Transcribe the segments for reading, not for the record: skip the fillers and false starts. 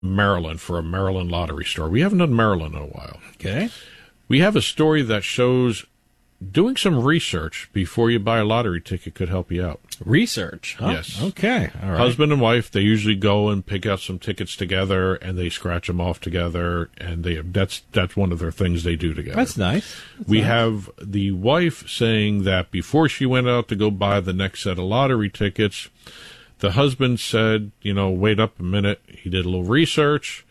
Maryland for a Maryland lottery store. We haven't done Maryland in a while. Okay. We have a story that shows doing some research before you buy a lottery ticket could help you out. Research, huh? Yes. Okay. All right. Husband and wife, they usually go and pick out some tickets together, and they scratch them off together, and that's one of their things they do together. That's nice. We have the wife saying that before she went out to go buy the next set of lottery tickets, the husband said, wait up a minute. He did a little research.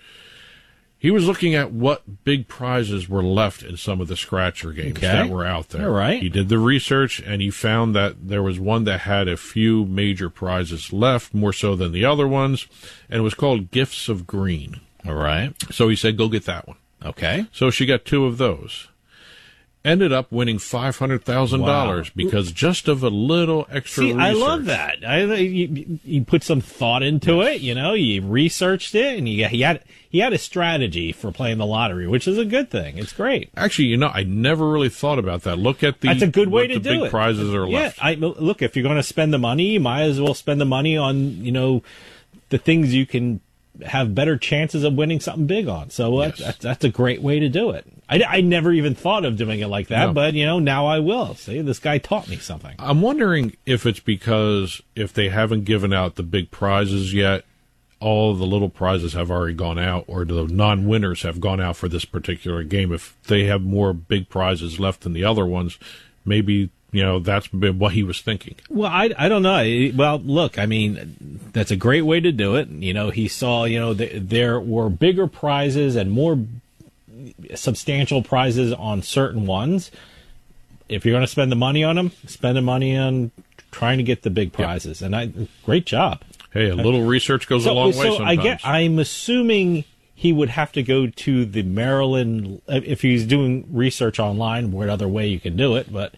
He was looking at what big prizes were left in some of the scratcher games that were out there. All right. He did the research, and he found that there was one that had a few major prizes left, more so than the other ones, and it was called Gifts of Green. All right. So he said, go get that one. Okay. So she got 2 of those. Ended up winning $500,000 because just of a little extra research. I love that. You put some thought into it, you researched it, and he had a strategy for playing the lottery, which is a good thing. It's great. Actually, I never really thought about that. Look at that's a good way to do the big it. Prizes are left. Yeah, look, if you're going to spend the money, you might as well spend the money on, the things you can have better chances of winning something big on. So that's a great way to do it. I never even thought of doing it like that, but, now I will. See, this guy taught me something. I'm wondering if it's because if they haven't given out the big prizes yet, all the little prizes have already gone out, or the non-winners have gone out for this particular game. If they have more big prizes left than the other ones, maybe, that's been what he was thinking. Well, I don't know. Well, look, that's a great way to do it. He saw, there were bigger prizes and more substantial prizes on certain ones. If you're going to spend the money on them, spend the money on trying to get the big prizes. Yep. And great job. Hey, a little research goes a long way sometimes. I'm assuming he would have to go to the Maryland, if he's doing research online, what other way you can do it, but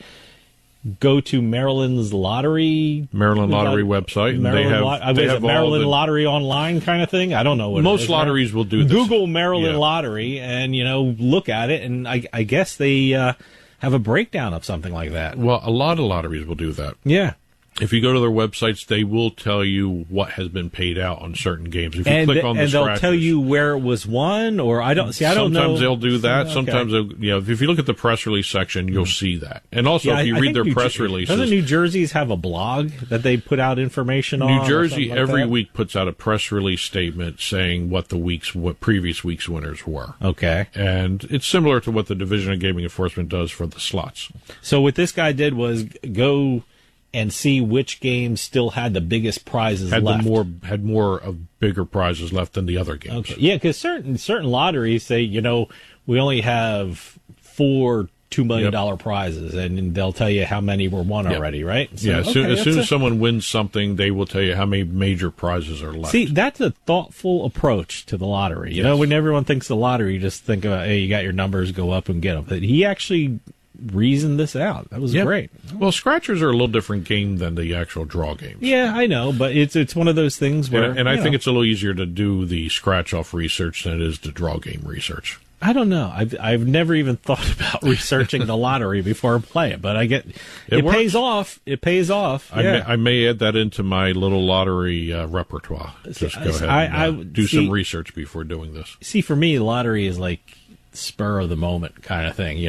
go to Maryland's Maryland Lottery website. And they have Maryland Lottery online kind of thing. I don't know what most lotteries will do this. Google Maryland Lottery and look at it, and I guess they have a breakdown of something like that. Well, a lot of lotteries will do that. Yeah. If you go to their websites, they will tell you what has been paid out on certain games. If you click on the they'll tell you where it was won, or I don't know. Sometimes they'll do that. Okay. Sometimes if you look at the press release section, you'll see that. And also, if you read their press releases, doesn't New Jersey's have a blog that they put out information on? New Jersey every week puts out a press release statement saying what previous week's winners were. Okay, and it's similar to what the Division of Gaming Enforcement does for the slots. So what this guy did was go and see which games still had the biggest prizes left. Had more of bigger prizes left than the other games. Okay. Yeah, because certain lotteries say, we only have 4 $2 million prizes, and they'll tell you how many were won already, right? So, as soon as someone wins something, they will tell you how many major prizes are left. See, that's a thoughtful approach to the lottery. When everyone thinks the lottery, you just think about, hey, you got your numbers, go up and get them. But he actually reasoned this out. That was great. Well, scratchers are a little different game than the actual draw games. Yeah, I know, but it's one of those things where... And I think it's a little easier to do the scratch-off research than it is to draw game research. I don't know. I've never even thought about researching the lottery before I play it, but I get it pays off. It pays off. I may add that into my little lottery repertoire. Just go ahead and do some research before doing this. See, for me, lottery is like spur of the moment kind of thing.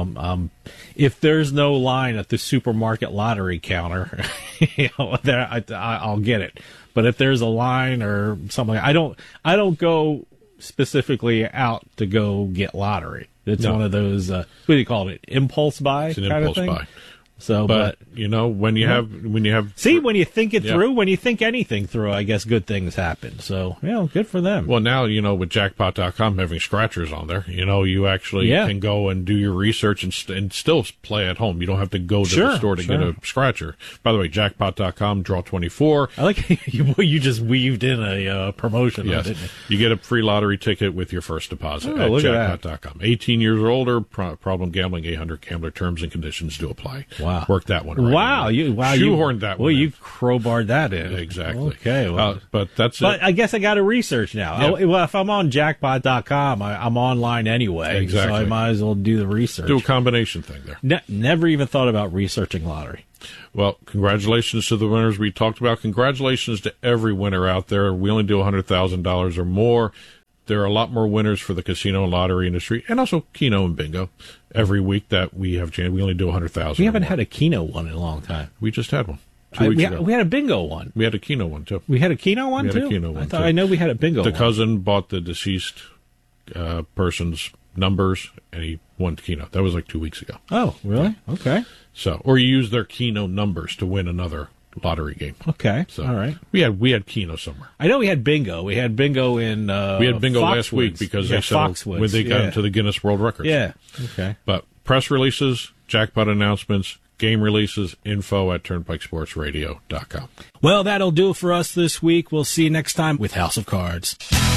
If there's no line at the supermarket lottery counter, I'll get it. But if there's a line or something, I don't go specifically out to go get lottery. It's one of those what do you call it? Impulse buy. It's an kind impulse of thing. buy. So, but when you have when you think it through, when you think anything through, I guess good things happen. So, good for them. Well, now, with jackpot.com having scratchers on there, you actually can go and do your research and still play at home. You don't have to go to the store to get a scratcher. By the way, jackpot.com, draw 24. I like you just weaved in a promotion. Yes. Didn't you? You get a free lottery ticket with your first deposit at jackpot.com. 18 years or older, problem gambling, 800 gambler terms and conditions do apply. Wow. Worked that one. Right Wow. Shoehorned that one. Well, in. you crowbarred that in. Exactly. Okay. Well, but that's it. but I guess I got to research now. Yeah. Well, if I'm on jackpot.com, I'm online anyway. Exactly. So I might as well do the research. Do a combination thing there. Never even thought about researching lottery. Well, congratulations to the winners we talked about. Congratulations to every winner out there. We only do $100,000 or more. There are a lot more winners for the casino and lottery industry, and also Keno and Bingo. Every week that we have chance, we only do 100,000. We haven't had a Keno one in a long time. We just had one 2 weeks ago. We had a bingo one. We had a Keno one too. We had a Keno one We had too. a Keno one, too. I know we had a bingo. The one. cousin bought the deceased person's numbers, and he won Keno. That was like 2 weeks ago. Oh, really? Okay. So, or you use their Keno numbers to win another lottery game. Okay. So all right. we had Keno somewhere. I know we had bingo. We had bingo in. We had bingo last Foxwoods. week because Yeah, they settled Foxwoods. when they got Yeah. into the Guinness World Records. Yeah. Okay. But press releases, jackpot announcements, game releases, info at turnpikesportsradio.com. Well, that'll do it for us this week. We'll see you next time with House of Cards.